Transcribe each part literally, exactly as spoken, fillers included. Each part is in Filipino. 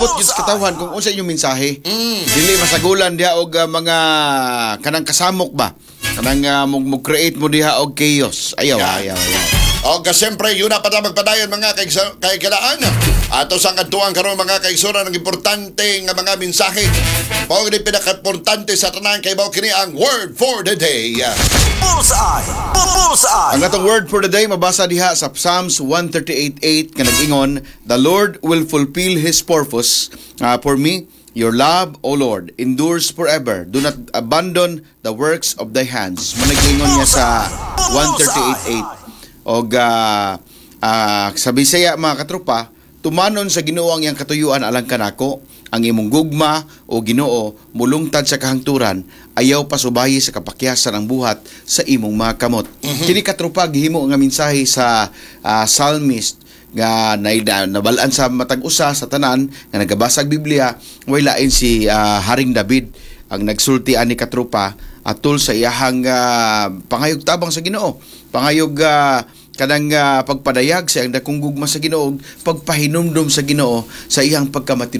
maabot gyud sa katawhan kung unsa inyong mensahe. Mm. Dili masagulan diha og uh, mga kanang kasamok ba? Kanang uh, mo, mo create mo diha og chaos. Ayaw, Yeah. ayaw, ayaw. O ka siyempre, yun na pa na magpadayon mga kaikilaan. Ato sa kantuan karon mga kaigsuran ng importante nga mga mensahe. Pao ni pinaka-importante sa tanan kay bao kini ang word for the day. Bullseye! Bullseye! Ang atong word for the day mabasa diha sa Psalms one thirty-eight eight nga nag-ingon, "The Lord will fulfill His purpose uh, for me. Your love, O Lord, endures forever. Do not abandon the works of thy hands." Manag-ingon niya sa one thirty-eight eight. Og uh, uh, sa Bisaya mga katropa, tumanon sa Ginoo ang iyang katuyuan alang kanako, ang imong gugma o Ginoo mulungtad sa kahangturan, ayaw pasubayi sa kapakyasan ang buhat sa imong mga kamot. Mm-hmm. Kini katropa gihimo nga mensahe sa uh, psalmist nga naida nabalaan sa matag usa sa tanan nga nagabasag Biblia, way lain si uh, Haring David ang nagsulti ani katropa atol sa iyahang uh, pangayog tabang sa Ginoo, pangayog uh, kanang uh, pagpadayag sa iyang dakong gugma sa Ginoo, pagpahinumdum sa Ginoo sa iyang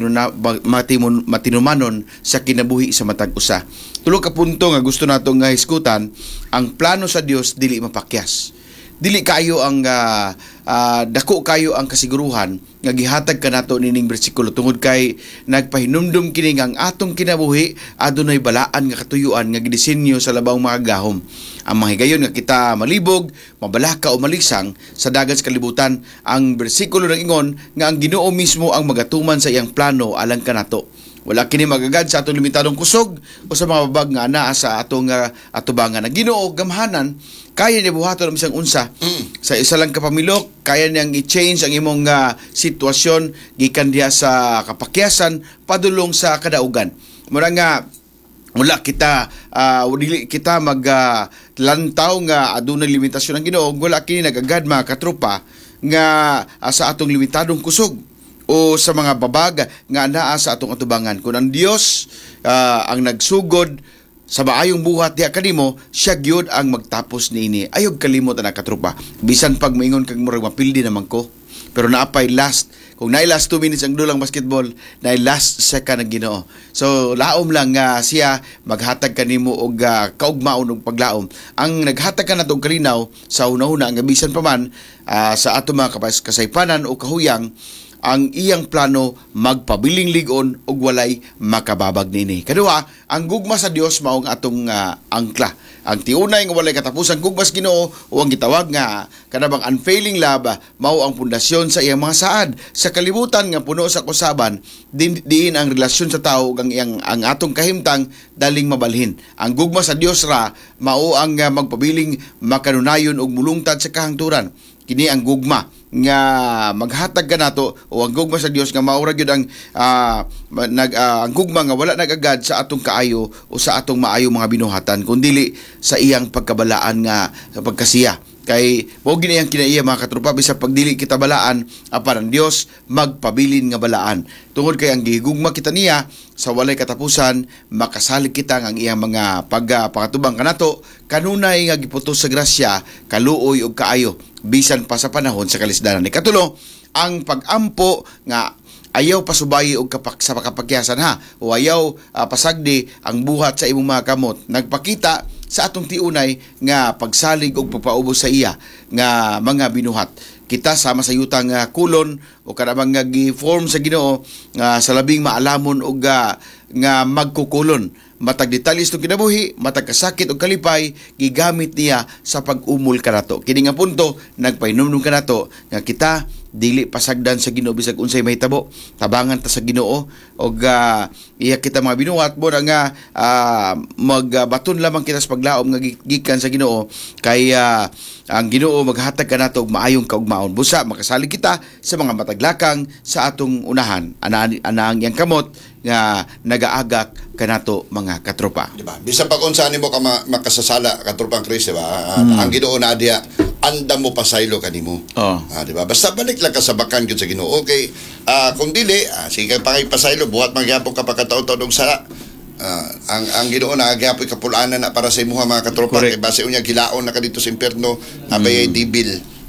pagkamatinumanon sa kinabuhi sa matag usa. Tulo ka punto nga gusto nato nga hiskutan, ang plano sa Dios dili mapakyas. Dili kayo ang uh, uh, dako kayo ang kasiguruhan nga gihatag kanato nining bersikulo tungod kay nagpahinumdum kini ang atong kinabuhi adunay balaan nga katuyuan nga gidisenyo sa labang mga gahom. Ang mga higayon nga kita malibog, mabalaka o malisang sa dagat sa kalibutan, ang bersikulo nang ingon nga ang Ginoo mismo ang magatuman sa iyang plano alang kanato. Wala kini magagad sa atong limitadong kusog o sa mga babag nga anaa sa atong uh, atubangan. Ang Ginoo gamhanan kaya niya buhaton ang isang unsa. Mm. Sa isa lang kapamilok, kaya niyang i-change ang imong uh, sitwasyon gikan diha sa kapakyasan padulong sa kadaugan. Mura nga wala kita uh, dili kita mag uh, lantaw nga adunay limitasyon ang Ginoo, wala kini nagagad mga katropa nga uh, sa atong limitadong kusog o sa mga babag nga anaa sa atong atubangan. Kung ang Dios uh, ang nagsugod sa maayong buhat diha kanimo, siya gyud ang magtapos niini. Ayog kalimot ana katropa. Bisan pag maingon kag murag mapildi naman ko, pero naapay last. Kung naay last two minutes ang dulang basketball, naay last second ang Ginoo. So laom lang nga uh, siya maghatag kanimo og uh, kaugmaon og paglaom. Ang naghatag ka natong kalinaw sa una-una nga bisan pa man uh, sa ato mga kasaypanan o kahuyang, ang iyang plano magpabiling ligon ug walay makababag nini. Kaduha, ang gugma sa Dios mao ang atong uh, angkla. Ang tiunay nga walay katapusang gugma sa Ginoo o ang gitawag nga kanabang unfailing love mao ang pundasyon sa iyang mga saad. Sa kalibutan nga puno sa kusaban, din, diin ang relasyon sa tao ug ang iyang ang atong kahimtang daling mabalhin. Ang gugma sa Dios ra mao ang uh, magpabiling makanunayon ug mulungtad sa kahangturan. Kini ang gugma nga maghatag ka nato o ang gugma sa Dios nga maura gyud ang uh, nag uh, ang gugma nga wala nagagad sa atong kaayo o sa atong maayo mga binuhatan kundi sa iyang pagkabalaan nga pagkasiya. Kay mo gini ang kinaiya mga katropa, bisag pagdili kita balaan apan ang Dios magpabilin nga balaan. Tungod kay ang gihigugma kita niya sa walay katapusan, makasalig kita ang iyang mga pagpakatubang kanato kanunay nga giputos sa grasya, kaluoy ug kaayo bisan pa sa panahon sa kalisdanan. Ikatulo, ang pag-ampo nga ayaw pasubayi og kapak sa kapakyasan ha o ayaw uh, pasagdi ang buhat sa imong mga kamot. Nagpakita sa atong tiunay nga pagsalig og pagpaubos sa iya nga mga binuhat. Kita sama sa yutang uh, kulon o kanabang nga gi-form sa Ginoo nga uh, sa labing maalamon og uh, nga magkukulon. Matag detalyes itong kinabuhi, matag kasakit o kalipay, gigamit niya sa pag-umul kanato. Kini nga punto, nagpahinumdum kanato nga kita dili pasagdan sa Ginoo bisag unsay mahitabo, tabangan ta sa Ginoo og uh, iya kita mga binuhat mo nga uh, magbaton lamang kita sa paglaom nga gikan sa Ginoo kay uh, ang Ginoo maghatag kanato og maayong kaugmaon. Busa makasalig kita sa mga mataglakang sa atong unahan. Ana ana ang iyang kamot nga nagaagak kanato mga katropa. Diba? Bisan pag unsa nimo ka ma- makasasala katropang Chris, diba? Hmm. Ang Ginoo na diya andam mo pasaylo kanimo. Oh. Ah, diba? Basta balik lang ka sa bakan gyud sa Ginoo. Okay. Ah, kung dili, ah, sige pa kay pasaylo buhat magyapon ka pagkataon-taon og sala. Ah, ang ang Ginoo na agyapoy kapulanan na para sa imuha mga katropa kay base unya gilaon na ka dito sa impierno, abay mm. dibil.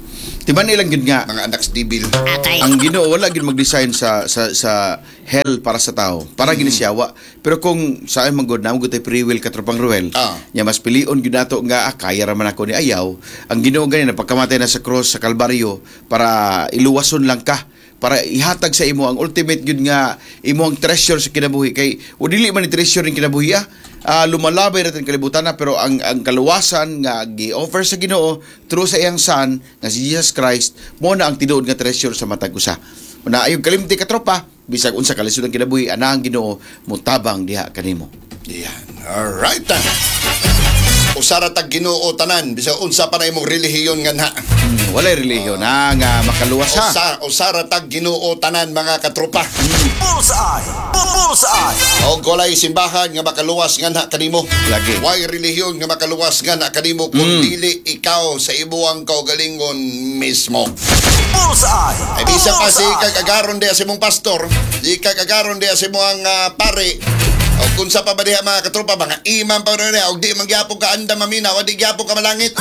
Tiban ilang yun nga, Mga anak sa dibil. ang Ginoo wala gid mag-design sa sa sa hell para sa tao, para ginisyawa. Pero kung sa ay manggod na mo tay free will katropang Ruel, Ah. nya mas pilion gyud nato nga ah, kaya ra man ako ni ayaw. Ang Ginoo gani na pagkamatay na sa cross sa Kalbaryo para iluwason lang ka, para ihatag sa imo ang ultimate gyud nga imo ang treasure sa kinabuhi kay o dili man ni treasure ning kinabuhi ah. Ah, lumalabay natin kalibutan na pero ang ang kaluwasan nga gi-offer sa Ginoo through sa iyang son nga si Jesus Christ mo na ang tinuod nga treasure sa matag usa. Una ayong kalimti ka tropa bisag unsa kalisod ang kinabuhi ana ang Ginoo mutabang diha kanimo. Yan. Alright. Usara tag Ginoo tanan bisag unsa pa na imong relihiyon nga na. Hmm, walay relihiyon na nga makaluwas ha. Usa, usara tag Ginoo tanan mga katropa. Bullseye! Bullseye! O golay simbahan nga makaluwas nga na kanimo. Lagi. Way relihiyon nga makaluwas nga na kanimo kung dili ikaw sa ibuang kaugalingon mismo. Bullseye! Ay bisa pa si Bullseye! kagagaron diya si mong pastor, di kagagaron diya si mong uh, pare. O kung sa pa ba diha mga katropa, mga imam pa rin o di mangyapong ka anda mamina, o di gyapong ka malangit.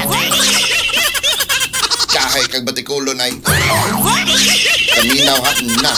Kahay kag batikulon ay. Kaminaw ha na.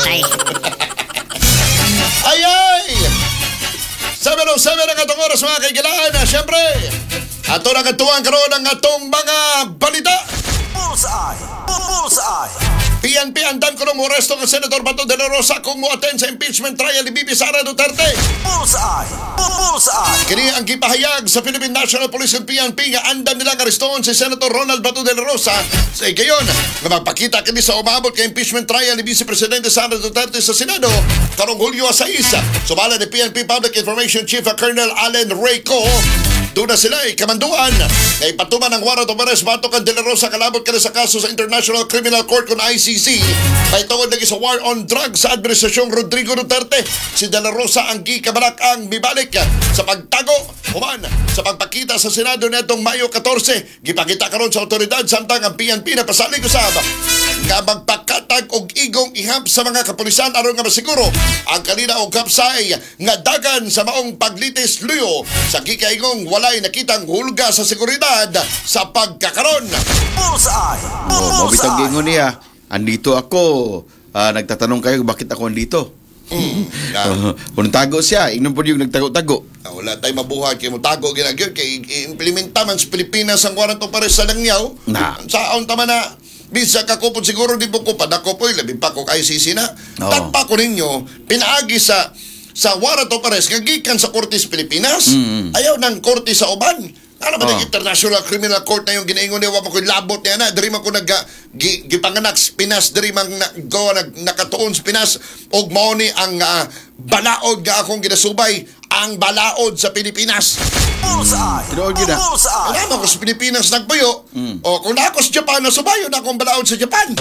Ay ay! Sabi nung sabi ng atong oras mga kaigilaan, siyempre, ato na katuwang karoon ang atong mga balita. Bullseye! Bullseye! P N P andam ko nung moresto ng Senator Bato de la Rosa kung mo-attend sa impeachment trial ni Bibi Sara Duterte. Bullseye! Bullseye! Kini ang gipahayag sa Philippine National Police and P N P nga andam nilang arestoon si Senator Ronald Bato de la Rosa sa igayon nga magpakita kini sa umabot kay impeachment trial ni Vice Presidente Sara Duterte sa Senado karong Hulyo sais. Sumala ni P N P Public Information Chief Colonel Allen Reyco. Doon na sila ay kamanduan kay patuman ang warrant of arrest bato kan De La Rosa kalabot ka sa kaso sa International Criminal Court kung I C C kay tungod lagi sa war on drugs sa Administrasyong Rodrigo Duterte. Si De La Rosa ang gikabalak ang mibalik sa pagtago human sa pagpakita sa Senado netong Mayo fourteen. Gipakita karon sa otoridad samtang ang P N P na pasalig usab nga magpakatag og igong ihap sa mga kapulisan aron nga masiguro ang kanina og kapsay nga dagan sa maong paglitis luyo sa gikaingong walay nakitang hulga sa seguridad sa pagkakaron. Bullseye! Oh, mabitang Bullseye! gingon niya. Andito ako. Ah, nagtatanong kayo bakit ako andito. Mm, yan. Uh, kung tago siya, ingnon po yung nagtago-tago. Ah, wala tayo mabuhat kay mutago ginagyo kay implementa man sa Pilipinas ang warrant of arrest sa langyaw. Na. Saon tama na bisa ka ko po siguro di po ko padako po labi pa ko kay I C C na. Oo. Tagpa ko ninyo pinaagi sa sa warrant of arrest nga gikan sa Korte sa Pilipinas. Mm. Ayaw ng Korte sa uban. Ano ba Oh. yung International Criminal Court na yung ginaingon niya wa mo ko labot niya na diri man ko nag gi, gipanganak sa Pinas diri man na, go nag nakatuon sa Pinas og mao ni ang ah, balaod nga akong ginasubay ang balaod sa Pilipinas. Bullseye! Tinuod yun, ah. Bullseye! Alam ko sa Pilipinas nagpuyo. O kung ako sa Japan nasubayo na akong balaod sa Japan.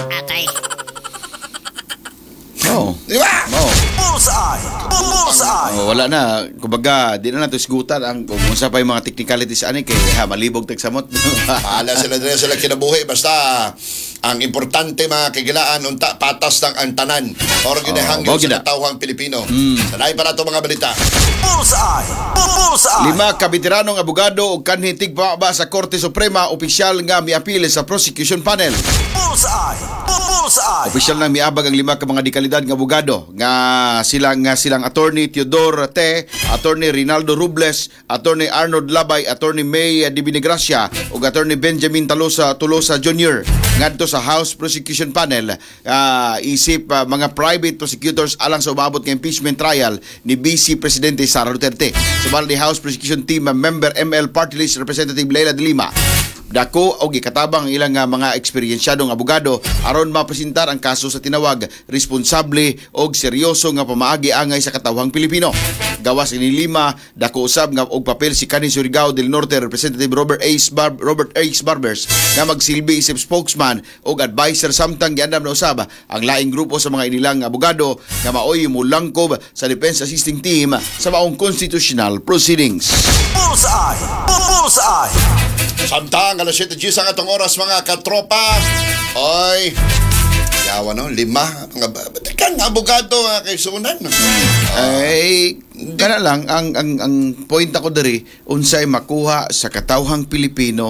Oo. Di ba? Oo. Bullseye! Bullseye! Oh, wala na. Kumbaga, di na nato sigutan ang kung unsa pa yung mga technicalities ani kay ha, malibog tagsamot. Paala sila din sila kinabuhi basta ang importante mga kagilaan unta patas ng ang tanan or ginahangyo Oh, sa gina. katawhang Pilipino. Sanay pa nato mga balita. Bullseye! Bullseye! Lima ka veteranong abogado ug kanhi tigpa ba sa Korte Suprema opisyal nga miapil sa prosecution panel. Bullseye! Bullseye! Opisyal na miabag ang lima ka mga dekalidad nga abogado nga silang nga silang attorney Teodoro Te, attorney Rinaldo Robles, attorney Arnold Labay, attorney May Dibinigracia ug attorney Benjamin Talosa Tolosa Junior ngadto sa House Prosecution Panel ah, isip ah, mga private prosecutors alang sa umabot nga impeachment trial ni Vice Presidente Sara Duterte. Subal ni House Prosecution Team ah, member M L Party List Representative Leila de Lima. Dako og gikatabang ang ilang nga mga eksperyensyadong abogado aron mapresentar ang kaso sa tinawag responsable og seryoso nga pamaagi angay sa katawhang Pilipino. Gawas ini lima dako usab nga og papel si Kani Surigao del Norte Representative Robert Ace Bar Robert Ace Barbers nga magsilbi isip spokesman og advisor samtang giandam na usab ang laing grupo sa mga inilang abogado nga maoy mulangkob sa defense assisting team sa maong constitutional proceedings. Bullseye! Bullseye! Samtang alas siyete ang atong oras mga katropa. Oy. Yawa no, lima mga batikan nga abogado nga kay sunan. Ay, kana lang ang ang ang point ako diri unsay makuha sa katawhang Pilipino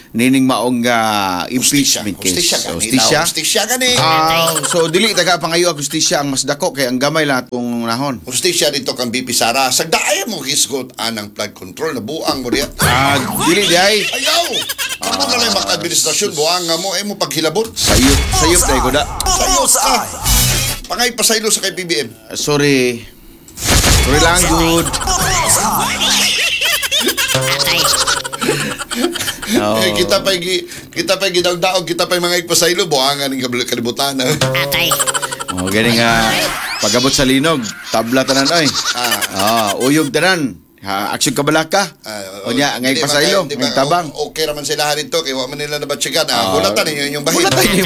nining maong ah, impeachment case. Hustisya So, gani. hustisya. Hustisya gani. Ah, so dili taga pangayo ang hustisya ang mas dako kay ang gamay lang atong nahon. Hustisya dito kang B P Sara. Sagdaay mo hisgot anang flood control na buang mo diya. Ah, dili di ay Ayaw! Ano na lang maka-administrasyon, buang nga mo, eh mo paghilabot. sayop sayop dai ko da. Sayos ah! Pangay pasaylo sa kay P B M. Sorry. Sorry lang good. Oh. Eh, kita pa gi kita pa gidawdaog, kita pa mga igpasaylo, buangan ng kalibutan. Oh, gani nga pagabot sa linog, tabla tanan oy. Ah. Ah, uyog tanan. Ha, aksyon kabalaka. Ah, O nya ngay hindi, pasaylo, di ngay ba, tabang. o- Okay raman sila dito, kaya wa man nila nabatsikan. Ah. Ah, bulatan ninyo yung bahin. Wala tayo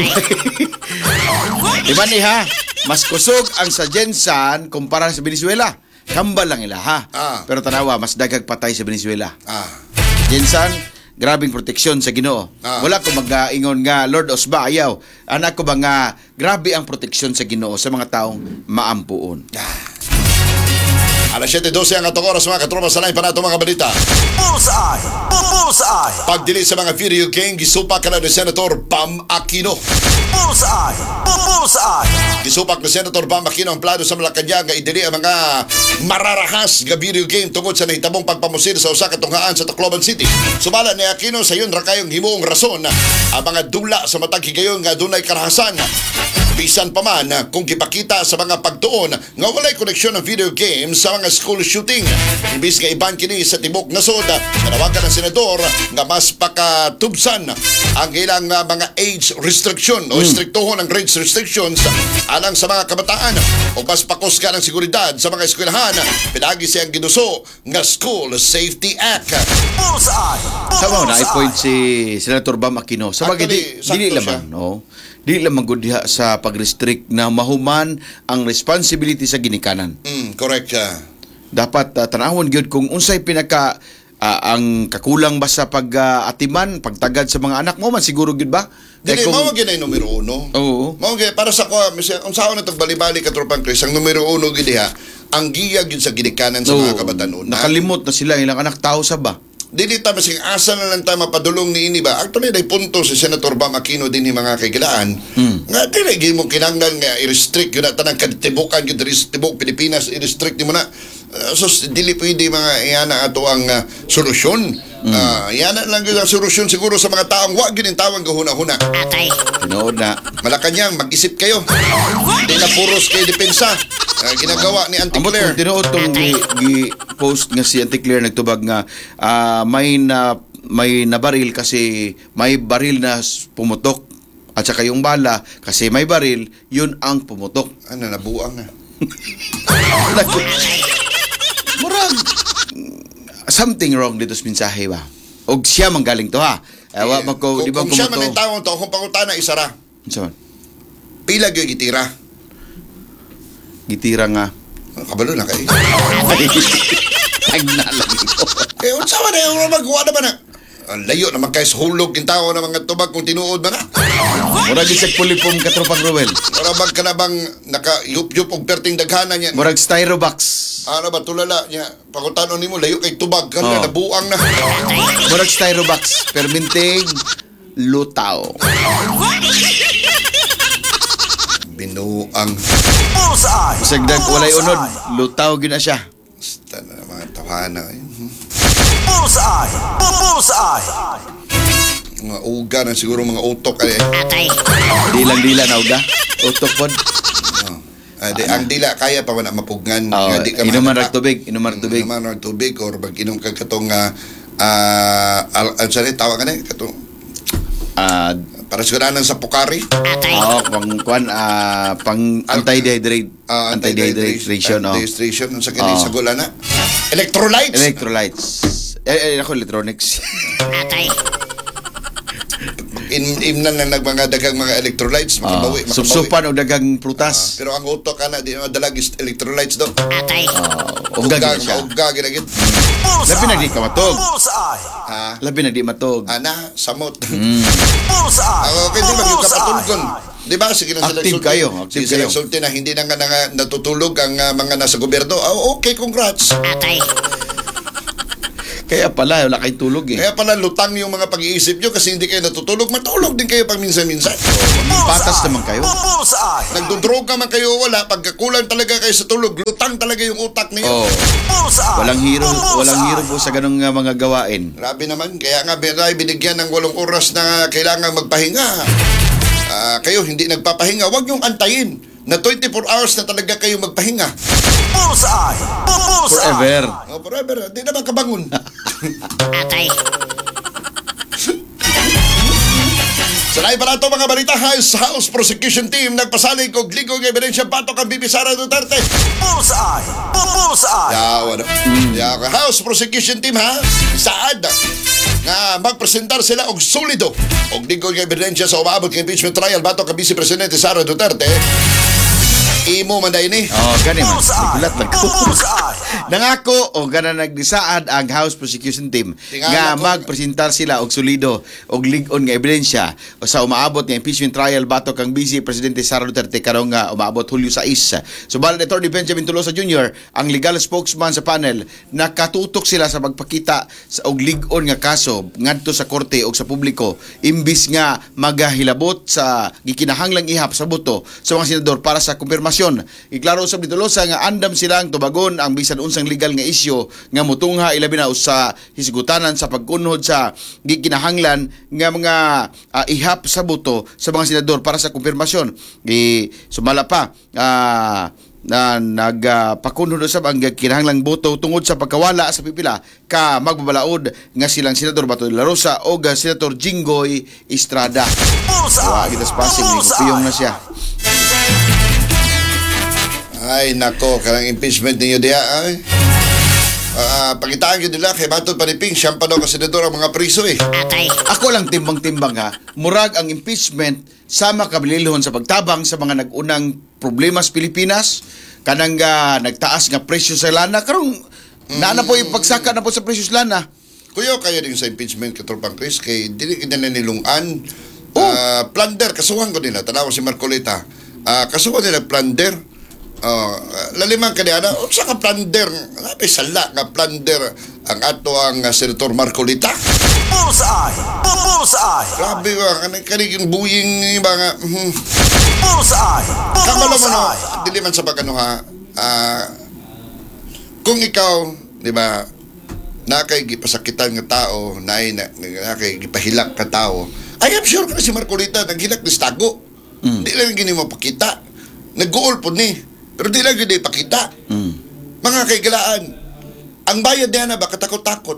Di ba ni ha? Mas kusog ang sa Jensan kumpara sa Venezuela. Kambal lang ila ha. Ah. Pero tanawa, mas dagag patay sa Venezuela. Ah. Jensan, grabing proteksyon sa Ginoo. Ah. Wala ko mag-ingon nga Lord Osba ayaw. Anak ko ba nga grabe ang proteksyon sa Ginoo sa mga taong maampuon. Alas siyete dose ang atong oras, mga katropa, sa lain pa nato mga balita. Bullseye! Bullseye! Pagdili sa mga video game, gisupak ka na ni Senator Bam Aquino. Bullseye! Bullseye! Gisupak ni Senator Bam Aquino ang plano sa Malacanang nga idili ang mga mararahas nga video game tungod sa nahitabong pagpamusil sa usa ka tunghaan sa Tacloban City. Sumala ni Aquino sa yun ra kayong himuong rason ang mga dula sa matag higayon nga dunay karahasan. Bisan pa man kung gipakita sa mga pagtuon nga walay koneksyon ng video games sa mga school shooting. Imbis nga iban kini sa tibok nasod, nanawagan ng senador nga mas pakatubsan ang ilang uh, mga age restriction o istriktuhon ang age restrictions alang sa mga kabataan o mas pakusga ng seguridad sa mga eskwelahan. Pinagi siyang ginuso nga School Safety Act. Bullseye! Sa mga na Bullseye! point si Senator Bam Aquino. Sa bagay, di, Actually, sakto dili siya. lamang, no? Dili lamang gud diha sa pag-restrict na mahuman ang responsibility sa ginikanan. Mm, correct siya. Dapat uh, tanawon gyud kung unsay pinaka ah, ang kakulang ba sa pag-atiman, pagtagad sa mga anak mo man siguro gyud ba? Dili, Kaya kung- mao ginay numero uno. Oo. Mao gyud para sa ko, unsaon na tong bali-bali ka tropang Chris, ang numero uno gid diha, ang giya gyud sa ginikanan sa Oo. mga kabatanon. Nakalimot na sila ilang anak tao sa ba? Dili ta masing asa na lang ta mapadulong ni ini ba. Actually, day punto si Senator Bam Aquino din ni mga kaigilaan. Hmm. Nga dili gyud mo kinanglan nga i-restrict gyud na tanang kadtibukan gyud diri sa tibok Pilipinas, i-restrict ni mo na. Uh, so dili pwede mga iyana ato ang uh, solusyon. Uh, iyana lang gyud ang solusyon siguro sa mga taong wa gyud tawang gahuna-huna. Tinood na. Malacanang, mag-isip kayo. Hindi na puros kay depensa. Uh, ginagawa ni Auntie Ambot Claire. kung tinuod tong gi- gi-post nga si Auntie Claire nagtubag nga ah, may na may nabaril kasi may baril na s- pumutok at saka yung bala kasi may baril yun ang pumutok. Ano, nabuang na. Murag something wrong dito sa mensahe ba? Og siya man galing to ha. Awa Eh, magko kung, di ba kung siya man pumutok? ang tawang to, kung pangutana isara, Unsa man? pila gyud gitira. Gitira nga. Kabalo na kay. Nagnalang ito. Eh, unsa man yung magwa naman na? Ang layo naman kay sa hulog yung tao ng mga tubag kung tinuod ba na? Murag isag pulipom katropang Ruel. Para bang ka na bang naka-yup-yup og perting daghanan niya? Murag styrobox. Ano ba, tulala niya? Pangutanon ni mo, layo kay tubag. Kan Oh. na, nabuang na. Murag styrobox. Perminting lutaw. Binuang. Bullseye! Sagdag walay unod, Bullseye! lutaw gyud na siya. Basta na mga tawhana. Eh. Bullseye! Bullseye! Mga uga na siguro mga utok. Eh. Dilang-dila na uga. Utok pod. Oh. Ah, di, ang dila kaya pa man na mapugngan. Oh, Nga di ka inuman makata- rag tubig, inuman rag tubig. Inuman rag tubig or pag inom ka katong uh, uh, al, al, sorry, tawag ka na eh, katong Ah, para siguranan sa pukari. oh, pang kwan ah, pang anti-dehydrate, Ah, anti-dehydration, oh. Anti-dehydration. Sa kanya Oh. sa gula na. Electrolytes. Electrolytes. Eh, eh ako electronics. In, imnan na nagmanga dagang mga electrolytes. Ah, Makabawi. makabawi. supsupan og dagang Ah, prutas. pero ang utok ka na, di mo dalag is electrolytes do. Oh, uga gyud na siya. Uga, ginagit. Labi na di ka matog. Bullseye! Ha? Labi na di matog. Ana, samot. Bullseye! Ako, okay, di ba yung kapatungkon? Di ba? Sige na sila Active sulti. kayo, active Sige sila kayo. sulti na hindi na nga na, natutulog ang ah, mga nasa gobyerno. Ah, okay, congrats. Kaya pala, wala kayong tulog eh. Kaya pala lutang yung mga pag-iisip nyo kasi hindi kayo natutulog. Matulog din kayo pag minsan-minsan. Patas naman kayo. Bullseye. Nagdudroga man kayo wala. Pagkakulang talaga kayo sa tulog, lutang talaga yung utak niyo. Oh, Bullseye. walang hero, walang Bullseye. hero po sa ganung uh, mga gawain. Grabe naman. Kaya nga binay binigyan ng walong oras na kailangan magpahinga. Ah, kayo hindi nagpapahinga. Huwag niyong antayin na twenty-four hours na talaga kayo magpahinga. Bullseye. Bullseye. Forever. Oh, forever. Hindi naman kabangon. Atay. Sa lahi pa nato mga balita, House, House Prosecution Team nagpasalig og ligong ebidensya patok ang Bibi Sara Duterte. Bullseye. Bullseye. Yaw, ano? Yaw, House Prosecution Team ha, saad nga magpresentar sila og solido og ligong ebidensya sa umaabot ng impeachment trial batok ang Vice Presidente Sara Duterte. Imo man dahil ni. Oh, gani man. Bullseye. Nagulat lang ko. Bullseye. Nangako o gana nagdisaad ang House Prosecution Team Tingala nga ko. magpresentar sila og solido og lig-on nga ebidensya o sa umaabot nga impeachment trial batok kang Vice Presidente Sara Duterte karong nga umaabot Hulyo sais. Subalit ni Attorney Benjamin Tolosa Junior, ang legal spokesman sa panel, nakatutok sila sa pagpakita sa og lig-on nga kaso ngadto sa korte o sa publiko imbis nga magahilabot sa gikinahanglang ihap sa boto sa mga senador para sa kumpirmasyon. Iklaro usab ni Tolosa nga andam silang tubagon ang bisan unsang legal nga isyu nga mutungha ilabi na sa hisgutanan sa pagkunhod sa gikinahanglan nga mga ah, ihap sa boto sa mga senador para sa kumpirmasyon. Di sumala pa ah, na nagpakunhod uh, usab ang kinahanglang boto tungod sa pagkawala sa pipila ka magbabalaod nga silang senador Bato de la Rosa o uh, senator Jinggoy Estrada. Wa kita sa pasig ni kupiyong na siya. Ay nako, kanang impeachment ninyo diya ay. Ah, pakitaan gyud nila kay Bato Paniping, siyang pa daw ka senador ang mga priso eh. Atay. Ako lang timbang-timbang ha. Murag ang impeachment sama kabililhon sa pagtabang sa mga nag-unang problema sa Pilipinas. Kanang nga nagtaas nga presyo sa lana. Karong mm. na po yung pagsaka na po sa presyo sa lana. Kuyo kaya din sa impeachment katropang Chris kay dili kita na nilungan. Oh. Ah, plunder kasuhan ko nila tanaw si Marcolita. Ah, kasuhan nila plunder. Oh, laliman ka niya na, o sa ka plunder, nabi sala nga plunder ang ato ang uh, Senator Marcolita. Bullseye. Bullseye. Grabe ba, kaniging buying mga, hmm. Bullseye. Kamala mo no, Bullseye. dili man sa pagano ha, ah, kung ikaw, di ba, nakay gipasakitan nga tao, naay na, nakay gipahilak ka tao, I am sure ka na si Marcolita, naghilak ni Stago. Mm. Di lang gini mapakita. Nag-goal po ni. Pero di lang yun ipakita. Mm. Mga kaigalaan, ang bayad niya na ba katakot-takot?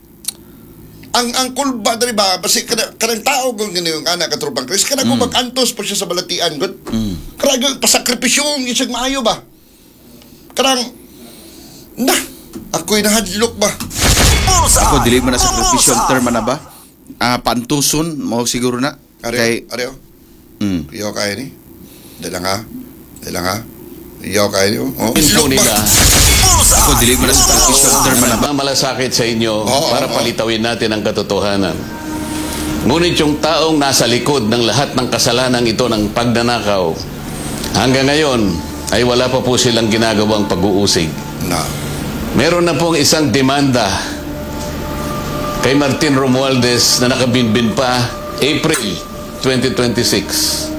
Ang ang kulba dali ba basi kada kanang tao gud gani yung anak katropang Chris kana ko mag-antos pa siya sa balatian gud. Mm. Karag pasakripisyo yung isang maayo ba? Karang na ako'y nahadlok ba? Bullseye. Ako dili man na sa Bullseye. profession term na ba? Ah, pantuson mo siguro na. Kay Areo, areo. mm. Iyo kaya ni. Dala nga. Dala nga. Iyo kaya ni. Oh. Info nila. Ako dili man na sa profession term na ba? Nagmamalasakit sa inyo Oo, para oo. palitawin natin ang katotohanan. Ngunit yung taong nasa likod ng lahat ng kasalanan ito ng pagnanakaw, hanggang ngayon ay wala pa po silang ginagawang pag-uusig. Na. Meron na pong isang demanda kay Martin Romualdez na nakabinbin pa April twenty twenty-six.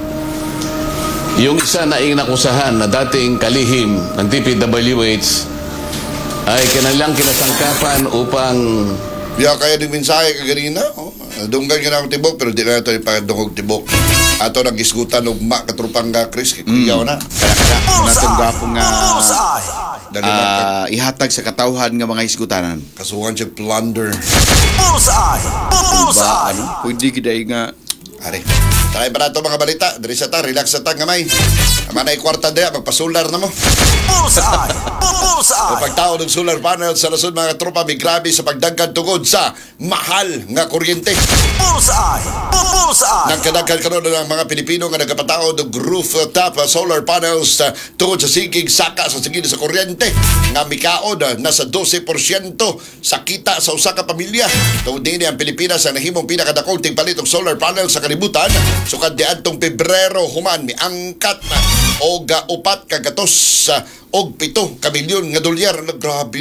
Yung isa na inakusahan na dating kalihim ng D P W H ay kanilang kinasangkapan upang Iyo kaya din mensahe kaganina. Oh. Dunggan ka na akong tibok pero di na ito ipadungog tibok. Ato nag-isgutan og ma katropang nga Chris. Kuyaw na. Kaya kaya natong gapong nga Bullseye. Dali lang. ah, ihatag sa katawhan nga mga isgutanan. Kasuhan siya plunder. Bullseye. Ba, Bullseye. ano? Pwede kita nga Ari. Taray pa na ito mga balita. Dari sa ta, relax sa ta, gamay. Manay kwarta daya, magpasular na mo. Bullseye. O Bullseye. pagtao ng solar panel sa nasod mga tropa, may grabe sa pagdagkan tungod sa mahal nga kuryente. Bullseye. Bullseye. Nagkadagkan karon ng mga Pilipino nga nagapatao ng rooftop solar panels uh, tungod sa sigig saka sa sigid sa kuryente nga mikaod uh, nasa twelve percent sa kita sa usa ka pamilya. Tungod din ang Pilipinas ang nahimong pinakadakong tingpalit og solar panel sa kalibutan sukad diadtong Pebrero human miangkat na og uh, upat ka gatos uh, og pito ka milyon nga dolyar. Grabe no.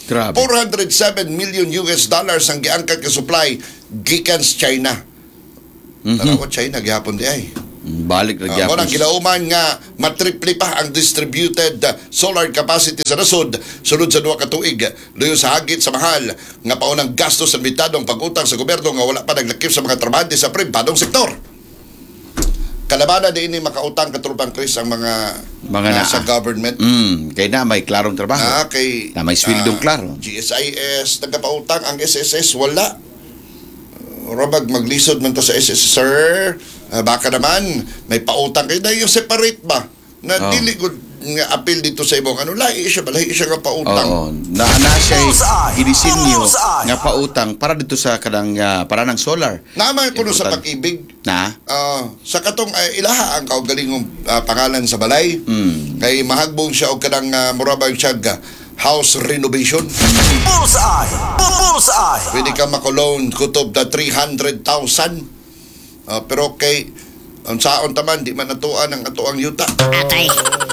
Grabe. four hundred seven million U S dollars ang giangkat ka supply gikan sa China. Mhm. Tarawa China gihapon di ay. Balik na Uh, gyapon. Muna kilauman nga matriple pa ang distributed uh, solar capacity sa nasod sunod sa duha ka tuig. Luyo sa hagit sa mahal nga paunang gastos sa limitadong pag-utang sa gobyerno nga wala pa naglakip sa mga trabahante sa pribadong sektor. Kalabanan din ni makautang katrupang Chris ang mga Mga naa. sa government. Mm, kay na may klarong trabaho. Ah, kay Na may swildong ah, klaro. G S I S nagapautang ang S S S wala. Robag maglisod man to sa S S S sir. Ah, baka naman may pautang kay na yung separate ba na Oh. dili gud nga appeal dito sa imong ano lahi siya balahi siya nga pautang. Oo. Na na siya Bullseye. ginisinyo Bullseye. nga pautang para dito sa kanang ah, para ng solar. Naman kuno sa Important. pag-ibig. Na? Ah, sa katong ah, ilaha ang kaugalingong ah, pangalan sa balay. Mm. Kay mahagbong siya og kanang uh, murabang siya ah, house renovation. Bullseye. Bullseye. Pwede ka mako-loan kutob na three hundred thousand. Ah, pero kay ang saon taman di man natuan ang atuang yuta. Atay.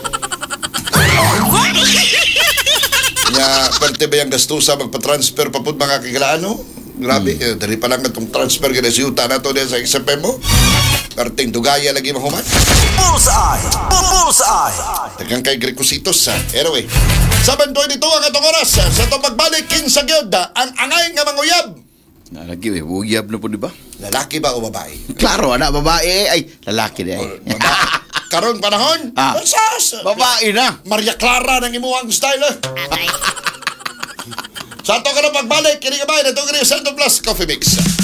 Nya pwerte ba yung gastusa magpa-transfer pa pud mga kagalaano? Grabe, eh, dali pa lang itong transfer gina sa yuta na to din sa X M mo. Perting dugaya lagi mahuman. Bullseye. Bullseye. Tagang kay Gricositos sa anyway. Saban twenty-two ang atong oras sa itong pagbalik kinsa gyud ang angay nga manguyab. Na lagi eh, bugiyab na po di ba? Lalaki ba o babae? Klaro ana babae ay lalaki di ay. Babae. Karon panahon? Ah. Sas! Babae na. Maria Clara ng imuang style. eh. Atay. Sa ato ka na pagbalik, kini ka ba? Ito ka sa Plus Coffee Mix.